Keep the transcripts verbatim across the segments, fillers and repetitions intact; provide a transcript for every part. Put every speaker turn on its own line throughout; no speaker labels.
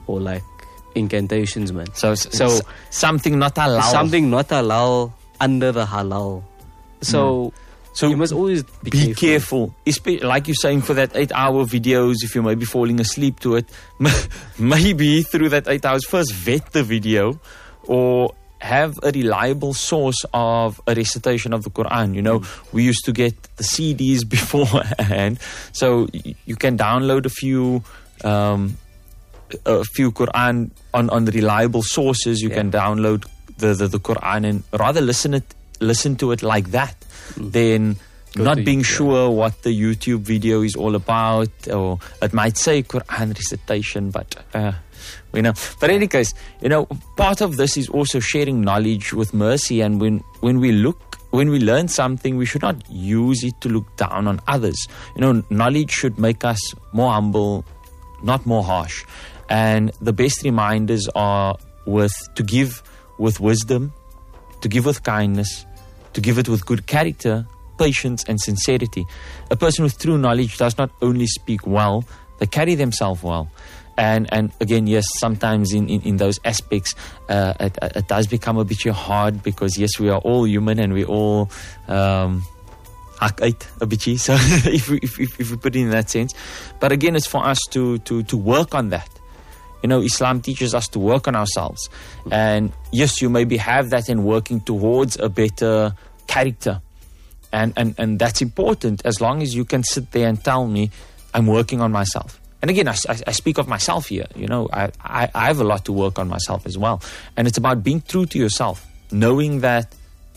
or like incantations, man.
So, so something not halal.
Something not halal under the halal. So, mm. so you must always be,
be
careful.
careful. Like you're saying, for that eight-hour videos, if you may be falling asleep to it, maybe through that eight hours, first vet the video, or have a reliable source of a recitation of the Quran. You know, mm. we used to get the C Ds beforehand, so y- you can download a few, um, a few Quran on, on reliable sources. You yeah. can download the, the, the Quran and rather listen it, listen to it like that, mm. than Go not being sure what the YouTube video is all about, or it might say Quran recitation, but uh, you know. But in any case, you know, part of this is also sharing knowledge with mercy. And when when we look, when we learn something, we should not use it to look down on others. You know, knowledge should make us more humble, not more harsh. And the best reminders are with to give with wisdom, to give with kindness, to give it with good character, patience and sincerity. A person with true knowledge does not only speak well, they carry themselves well. And and again, yes, sometimes in, in, in those aspects, uh, it, it does become a bit hard, because yes, we are all human and we all um, hak uit a bit. So if we, if, if, if we put it in that sense. But again, it's for us to, to, to work on that. You know, Islam teaches us to work on ourselves. And yes, you maybe have that in working towards a better character. And, and, and that's important, as long as you can sit there and tell me, I'm working on myself. And again, I, I, I speak of myself here. You know, I, I, I have a lot to work on myself as well. And it's about being true to yourself, knowing that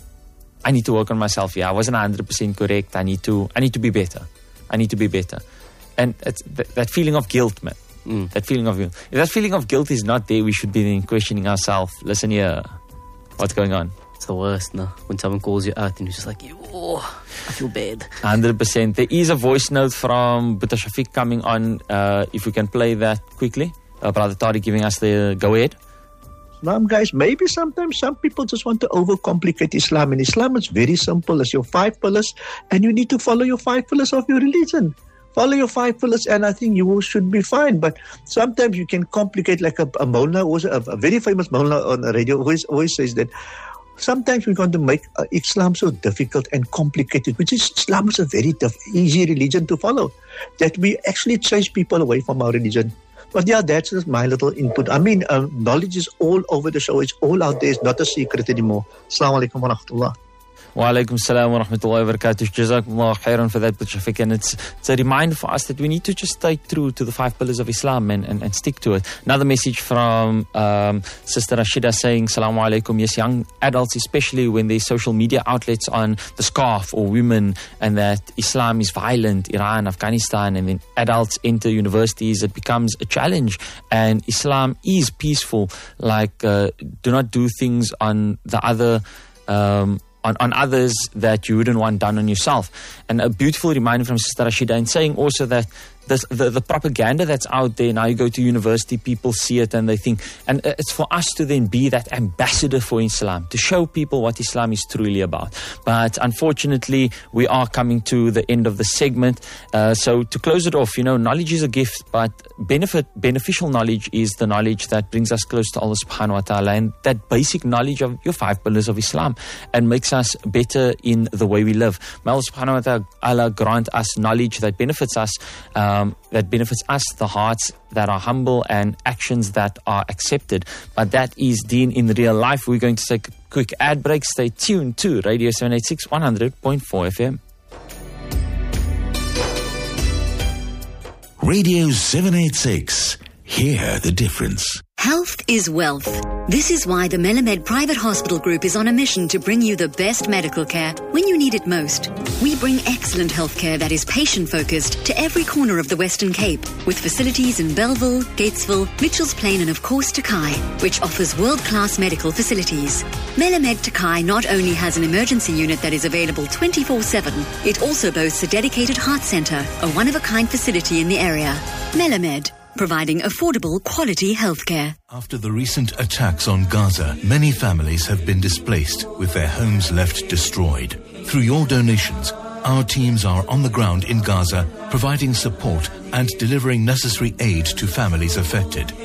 I need to work on myself here. I wasn't one hundred percent correct. I need to I need to be better. I need to be better. And it's th- that feeling of guilt, man. Mm. That feeling of guilt. If that feeling of guilt is not there, we should be then questioning ourselves. Listen here, what's going on?
It's the worst, no? When someone calls you out and you're just like, oh, I feel bad.
one hundred percent. There is a voice note from Buta Shafiq coming on. Uh, if we can play that quickly. Uh, Brother Tariq giving us the go ahead.
Islam, guys, maybe sometimes some people just want to overcomplicate Islam. In Islam, it's very simple. It's your five pillars, and you need to follow your five pillars of your religion. Follow your five pillars, and I think you should be fine. But sometimes you can complicate, like a, a Maulana, was a, a very famous Maulana on the radio, always, always says that sometimes we're going to make uh, Islam so difficult and complicated, which is Islam is a very tough, easy religion to follow, that we actually chase people away from our religion. But yeah, that's just my little input. I mean, uh, knowledge is all over the show. It's all out there. It's not a secret anymore. Assalamu alaikum wa rahmatullah.
Wa alaikum salam wa rahmatullahi wa barakatuh. Jazakumullah khairan for that, Shafiq. And it's, it's a reminder for us that we need to just stay true to the five pillars of Islam and, and, and stick to it. Another message from um, Sister Rashida saying, Salamu alaikum. Yes, young adults, especially when there's social media outlets on the scarf or women, and that Islam is violent, Iran, Afghanistan, and then adults enter universities, it becomes a challenge. And Islam is peaceful. Like, uh, do not do things on the other... Um, On, on others that you wouldn't want done on yourself. And a beautiful reminder from Sister Rashida, and saying also that this, the, the propaganda that's out there, now you go to university, people see it and they think, and it's for us to then be that ambassador for Islam, to show people what Islam is truly about. But unfortunately, we are coming to the end of the segment. Uh, so to close it off, you know, knowledge is a gift, but benefit, beneficial knowledge is the knowledge that brings us close to Allah subhanahu wa ta'ala, and that basic knowledge of your five pillars of Islam, and makes us better in the way we live. May Allah subhanahu wa ta'ala grant us knowledge that benefits us, um, that benefits us, the hearts that are humble and actions that are accepted. But that is Deen in real life. We're going to take a quick ad break. Stay tuned to Radio seven eighty-six, one hundred point four F M.
Radio seven eighty-six. Hear the difference.
Health is wealth. This is why the Melamed Private Hospital Group is on a mission to bring you the best medical care when you need it most. We bring excellent healthcare that is patient-focused to every corner of the Western Cape, with facilities in Belleville, Gatesville, Mitchells Plain and of course Takai, which offers world-class medical facilities. Melamed Takai not only has an emergency unit that is available twenty-four seven, it also boasts a dedicated heart centre, a one-of-a-kind facility in the area. Melamed, providing affordable, quality healthcare.
After the recent attacks on Gaza, many families have been displaced, with their homes left destroyed. Through your donations, our teams are on the ground in Gaza, providing support and delivering necessary aid to families affected.